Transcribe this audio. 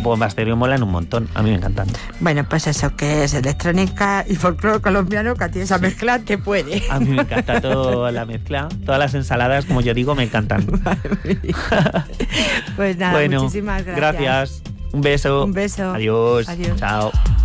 Bomba Estéreo molan un montón, a mí me encantan. Bueno, pues eso, que es electrónica y folclore colombiano, que a ti esa mezcla te puede. A mí me encanta toda la mezcla, todas las ensaladas, como yo digo, me encantan. Pues nada, bueno, muchísimas gracias. Gracias. Un beso. Un beso. Adiós. Adiós. Chao.